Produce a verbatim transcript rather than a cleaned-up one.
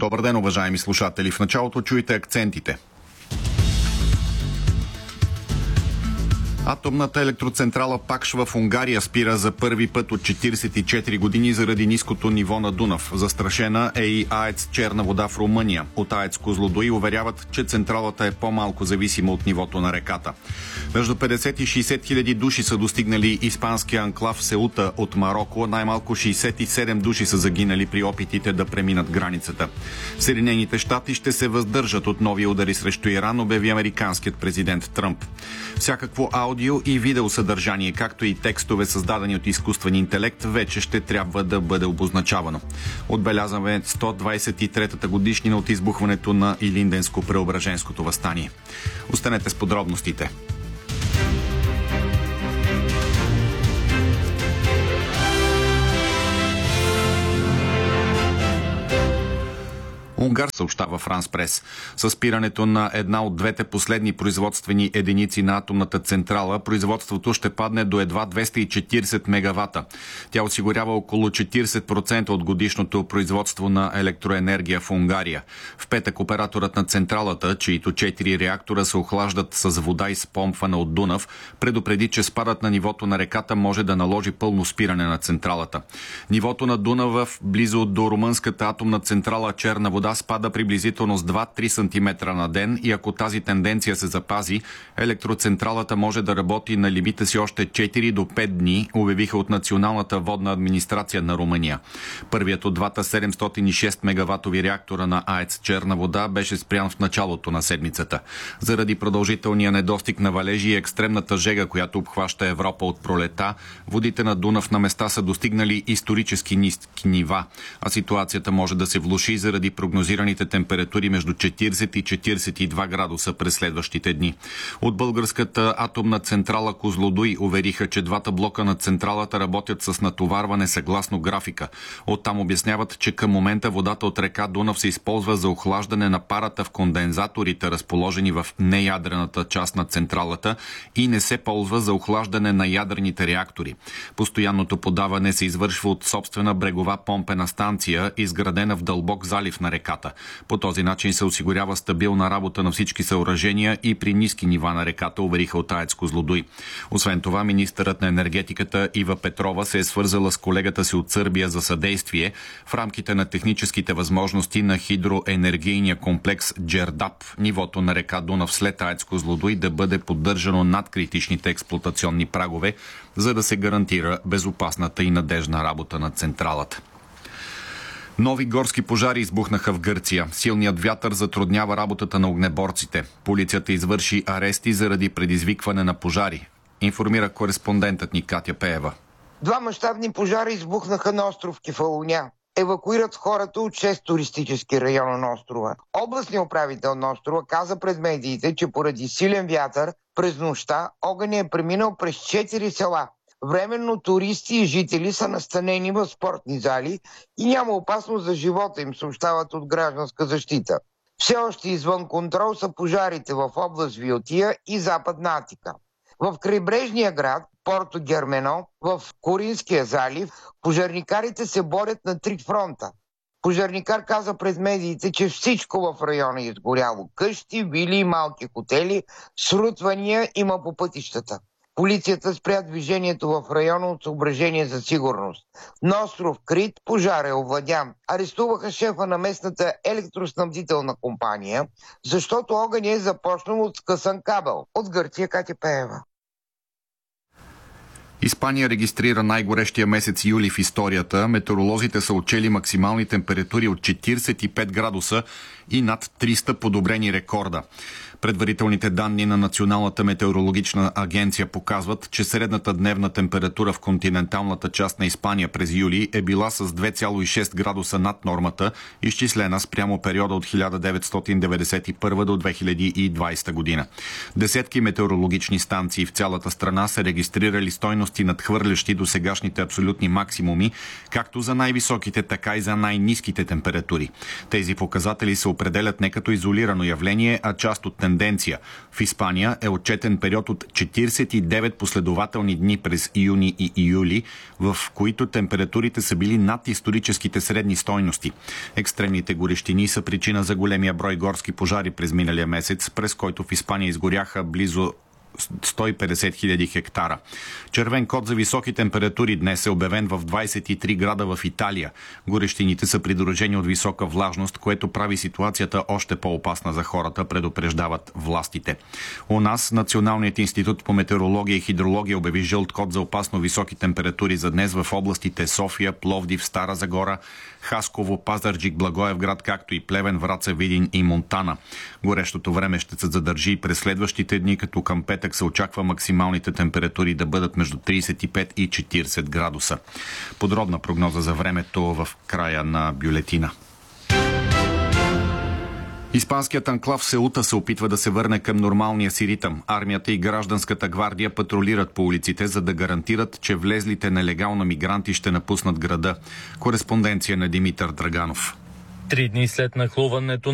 Добър ден, уважаеми слушатели. В началото чуйте акцентите. Атомната електроцентрала Пакш в Унгария спира за първи път от четиридесет и четири години заради ниското ниво на Дунав. Застрашена е и АЕЦ Черна вода в Румъния. От АЕЦ Козлодуй уверяват, че централата е по-малко зависима от нивото на реката. Между петдесет и шейсет хиляди души са достигнали испанския анклав Сеута от Мароко. Най-малко шейсет и седем души са загинали при опитите да преминат границата. Съединените щати ще се въздържат от нови удари срещу Иран, обяви американският президент Тръмп. Всякакво аудио и видеосъдържание, както и текстове, създадени от изкуствен интелект, вече ще трябва да бъде обозначавано. Отбелязваме сто двадесет и третата годишнина от избухването на Илинденско-Преображенското въстание. Останете с подробностите. Унгария, съобщава Франс Прес. Със спирането на една от двете последни производствени единици на атомната централа, производството ще падне до едва двеста и четиридесет мегавата. Тя осигурява около четиридесет процента от годишното производство на електроенергия в Унгария. В петък операторът на централата, чието четири реактора се охлаждат с вода изпомпвана от Дунав, предупреди, че спадът на нивото на реката може да наложи пълно спиране на централата. Нивото на Дунав близо до румънската атомна централа Черна вода спада приблизително с два-три сантиметра на ден и ако тази тенденция се запази, електроцентралата може да работи на лимита си още четири до пет дни, обявиха от Националната водна администрация на Румъния. Първият от двата седемстотин и шест мегаватови реактора на АЕЦ Черна вода беше спрян в началото на седмицата. Заради продължителния недостиг на валежи и екстремната жега, която обхваща Европа от пролета, водите на Дунав на места са достигнали исторически ниски нива, а ситуацията може да се влоши заради прогнозираните температури между четиридесет и четиридесет и два градуса през следващите дни. От българската атомна централа Козлодуй увериха, че двата блока на централата работят с натоварване съгласно графика. Оттам обясняват, че към момента водата от река Дунав се използва за охлаждане на парата в кондензаторите, разположени в неядрената част на централата, и не се ползва за охлаждане на ядрените реактори. Постоянното подаване се извършва от собствена брегова помпена станция, изградена в дълбок залив на реката. По този начин се осигурява стабилна работа на всички съоръжения и при ниски нива на реката, увериха от АЕЦ Козлодуй. Освен това, министърът на енергетиката Ива Петрова се е свързала с колегата си от Сърбия за съдействие в рамките на техническите възможности на хидроенергийния комплекс Джердап. Нивото на река Дунав след АЕЦ Козлодуй да бъде поддържано над критичните експлоатационни прагове, за да се гарантира безопасната и надежна работа на централата. Нови горски пожари избухнаха в Гърция. Силният вятър затруднява работата на огнеборците. Полицията извърши арести заради предизвикване на пожари. Информира кореспондентът ни Катя Пеева. Два мащабни пожара избухнаха на остров Кефалоня. Евакуират хората от шест туристически района на острова. Областният управител на острова каза пред медиите, че поради силен вятър през нощта огънят е преминал през четири села. Временно туристи и жители са настанени в спортни зали и няма опасност за живота им, съобщават от Гражданска защита. Все още извън контрол са пожарите в област Виотия и Западна Атика. В крайбрежния град Порто Гермено, в Коринския залив, пожарникарите се борят на три фронта. Пожарникар каза пред медиите, че всичко в района е изгоряло. Къщи, вили и малки хотели, срутвания има по пътищата. Полицията спря движението в района от съображение за сигурност. На остров Крит пожар е овладян. Арестуваха шефа на местната електроснабдителна компания, защото огън е започнал от скъсан кабел. От Гърция, Катя Пеева. Испания регистрира най-горещия месец юли в историята. Метеоролозите са отчели максимални температури от четиридесет и пет градуса и над триста подобрени рекорда. Предварителните данни на Националната метеорологична агенция показват, че средната дневна температура в континенталната част на Испания през юли е била с две цяло и шест градуса над нормата, изчислена спрямо периода от хиляда деветстотин деветдесет и първа до две хиляди и двадесета година. Десетки метеорологични станции в цялата страна са регистрирали стойности надхвърлящи до сегашните абсолютни максимуми, както за най-високите, така и за най-ниските температури. Тези показатели се определят не като изолирано явление, а част от тенденцията тенденция. В Испания е отчетен период от четиридесет и девет последователни дни през юни и юли, в които температурите са били над историческите средни стойности. Екстремните горещини са причина за големия брой горски пожари през миналия месец, през който в Испания изгоряха близо сто и петдесет хиляди хектара. Червен код за високи температури днес е обявен в двадесет и три града в Италия. Горещините са придружени от висока влажност, което прави ситуацията още по-опасна за хората, предупреждават властите. У нас Националният институт по метеорология и хидрология обяви жълт код за опасно високи температури за днес в областите София, Пловдив, Стара Загора, Хасково, Пазарджик, Благоевград, както и Плевен, Враца, Видин и Монтана. Горещото време ще се задържи и през следващите дни, като към петък се очаква максималните температури да бъдат между тридесет и пет и четиридесет градуса. Подробна прогноза за времето в края на бюлетина. Испанският анклав Сеута се опитва да се върне към нормалния си ритъм. Армията и гражданската гвардия патрулират по улиците, за да гарантират, че влезлите нелегално мигранти ще напуснат града. Кореспонденция на Димитър Драганов. Три дни след нахлуването